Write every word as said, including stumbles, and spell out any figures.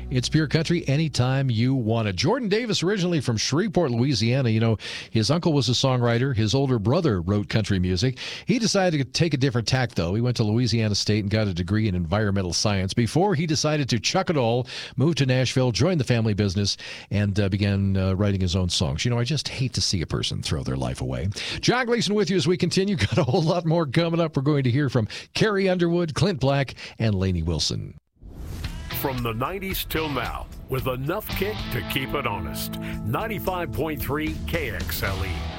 It's Pure Country anytime you want it. Jordan Davis, originally from Shreveport, Louisiana. You know, his uncle was a songwriter. His older brother wrote country music. He decided to take a different tack, though. He went to Louisiana State and got a degree in environmental science before he decided to chuck it all, move to Nashville, join the family business, and uh, began uh, writing his own songs. You know, I just hate to see a person throw their life away. John Gleason with you as we continue. Got a whole lot more coming up. We're going to hear from Carrie Underwood, Clint Black, and Lainey Wilson. From the nineties till now, with enough kick to keep it honest. ninety-five point three K X L E.